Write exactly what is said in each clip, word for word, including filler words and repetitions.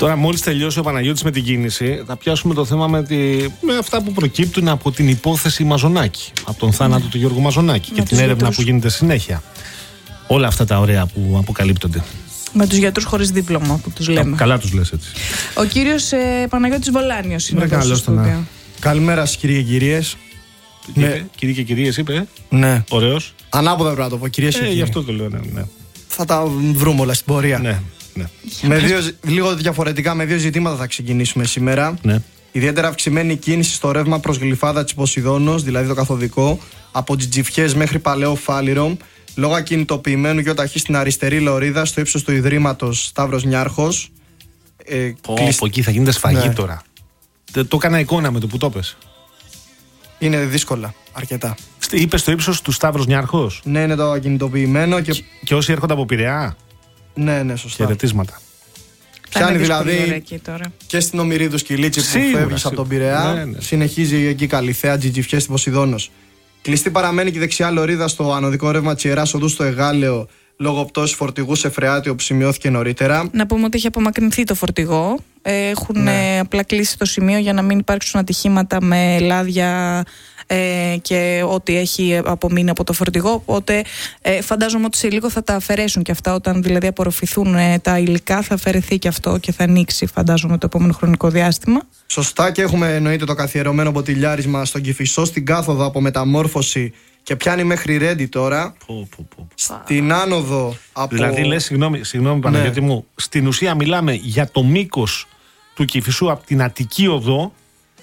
Τώρα, μόλις τελειώσει ο Παναγιώτης με την κίνηση, θα πιάσουμε το θέμα με, τη... με αυτά που προκύπτουν από την υπόθεση Μαζονάκη. Από τον θάνατο του Γιώργου Μαζονάκη και την έρευνα γιατρούς που γίνεται συνέχεια. Όλα αυτά τα ωραία που αποκαλύπτονται. Με τους γιατρούς χωρίς δίπλωμα που τους λέμε. Καλά τους λες έτσι. Ο κύριος ε, Παναγιώτης Βολάνιος είναι εδώ στο στούντιο. Καλημέρα σας κύριε και κυρίες. Ναι. Κύριοι και κυρίες είπε. Ναι. Ωραίος. Ανάποδα πρέπει να το πω, κυρίες ε, και κύριοι. Γι' αυτό το λέω, ναι, ναι. Θα τα βρούμε όλα στην πορεία. Ναι, ναι. Με δύο, λίγο διαφορετικά, με δύο ζητήματα θα ξεκινήσουμε σήμερα. Ναι. Ιδιαίτερα αυξημένη κίνηση στο ρεύμα προς Γλυφάδα της Ποσειδώνος, δηλαδή το καθοδικό, από Τζιτζιφιές μέχρι Παλαιό Φάληρο, λόγω ακινητοποιημένου γιοταχή στην αριστερή λωρίδα, στο ύψος του Ιδρύματος Σταύρος Νιάρχος. Ε, Πω, κλεισ... Από εκεί θα γίνεται σφαγή ναι. τώρα. Το, το έκανα εικόνα με το που το πες. Είναι δύσκολα, αρκετά. Είπε στο ύψος του Σταύρος Νιάρχος. Ναι, είναι το ακινητοποιημένο. Και, και, και όσοι έρχονται από Πειραιά. Ναι, ναι, σωστά. Χαιρετίσματα. Πιάνει δηλαδή και στην Ομηρίδου Σκυλίτση που φεύγει από τον Πειραιά. Ναι, ναι. Συνεχίζει εκεί Καλυθέα, Τζιτζιφιές στην Ποσειδώνος. Κλειστή παραμένει και η δεξιά λωρίδα στο ανωδικό ρεύμα της Ιεράς Οδού στο Εγάλεο λόγω πτώσης φορτηγού σε Φρεάτιο που σημειώθηκε νωρίτερα. Να πούμε ότι έχει απομακρυνθεί το φορτηγό. Έχουν ναι. απλά κλείσει το σημείο για να μην υπάρξουν ατυχήματα με λάδια ε, και ό,τι έχει απομείνει από το φορτηγό. Οπότε ε, φαντάζομαι ότι σε λίγο θα τα αφαιρέσουν και αυτά. Όταν δηλαδή απορροφηθούν ε, τα υλικά, θα αφαιρεθεί και αυτό και θα ανοίξει, φαντάζομαι, το επόμενο χρονικό διάστημα. Σωστά, και έχουμε εννοείται το καθιερωμένο μποτιλιάρισμα στον Κηφισό, στην κάθοδο από μεταμόρφωση και πιάνει μέχρι Ρέντι τώρα. Πω, πω, πω. Στην άνοδο από. Δηλαδή, λες, συγγνώμη, συγγνώμη ναι. Παναγιώτη μου, στην ουσία μιλάμε για το μήκος του Κηφισού από την Αττική Οδό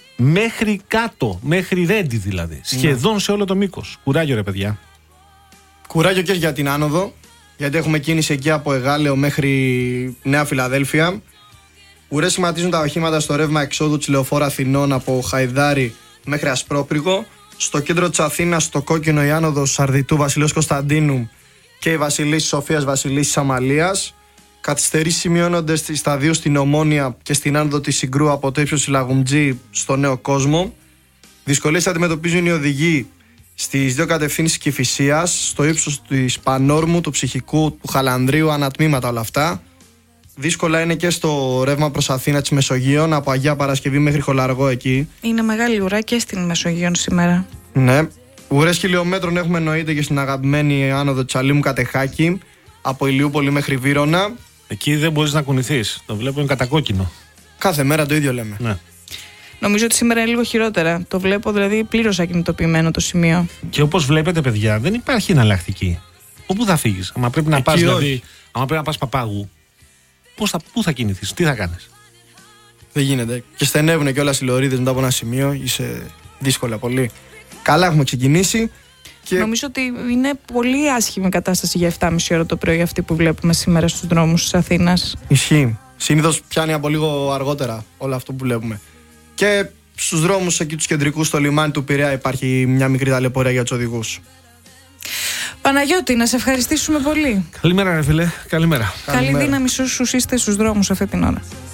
μέχρι κάτω, μέχρι Ρέντι δηλαδή. Ναι. Σχεδόν σε όλο το μήκος. Κουράγιο, ρε παιδιά. Κουράγιο και για την άνοδο, γιατί έχουμε κίνηση εκεί από Εγάλεο μέχρι Νέα Φιλαδέλφια. Ουρές σχηματίζουν τα οχήματα στο ρεύμα εξόδου της Λεωφόρου Αθηνών από Χαϊδάρι μέχρι Ασπρόπυργο. Στο κέντρο της Αθήνας, στο κόκκινο, η άνοδος Σαρδιτού Βασιλέως Κωνσταντίνου και η Βασιλής Σοφίας Βασιλής Αμαλίας. Καθυστερήσεις σημειώνονται στη σταδίου στην Ομόνια και στην άνοδο της Συγκρού από το ύψος της Λαγουμτζή στο Νέο Κόσμο. Δυσκολίες αντιμετωπίζουν οι οδηγοί στις δύο κατευθύνσεις Κηφισίας, στο ύψος της Πανόρμου, του Ψυχικού, του Χαλανδρίου, ανατμήματα όλα αυτά. Δύσκολα είναι και στο ρεύμα προς Αθήνα της Μεσογείων, από Αγία Παρασκευή μέχρι Χολαργό εκεί. Είναι μεγάλη ουρά και στην Μεσογείων σήμερα. Ναι. Ουρές χιλιόμετρων έχουμε εννοείται και στην αγαπημένη άνοδο της Αλήμου Κατεχάκη, από Ηλιούπολη μέχρι Βύρωνα. Εκεί δεν μπορείς να κουνηθείς. Το βλέπω είναι κατακόκκινο. Κάθε μέρα το ίδιο λέμε. Ναι. Νομίζω ότι σήμερα είναι λίγο χειρότερα. Το βλέπω δηλαδή πλήρως ακινητοποιημένο το σημείο. Και όπως βλέπετε, παιδιά, δεν υπάρχει εναλλακτική. Όπου θα φύγεις? Άμα πρέπει να πας, δηλαδή, άμα πρέπει να πας Παπάγου, πώς θα, πού θα κινηθείς, τι θα κάνεις? Δεν γίνεται. Και στενεύουν και όλα οι λωρίδες μετά από ένα σημείο. Είσαι δύσκολα πολύ. Καλά, έχουμε ξεκινήσει. Και... Νομίζω ότι είναι πολύ άσχημη κατάσταση για επτά και μισή ώρα το πρωί αυτή που βλέπουμε σήμερα στους δρόμους της Αθήνας. Ισχύει. Συνήθως πιάνει από λίγο αργότερα όλο αυτό που βλέπουμε. Και στους δρόμους εκεί τους κεντρικούς, στο λιμάνι του Πειραιά, υπάρχει μια μικρή ταλαιπωρία για τους οδηγούς. Παναγιώτη, να σε ευχαριστήσουμε πολύ. Καλημέρα, ρε φίλε. Καλημέρα. Καλή Καλημέρα. δύναμη σε όσους είστε στους δρόμους αυτή την ώρα.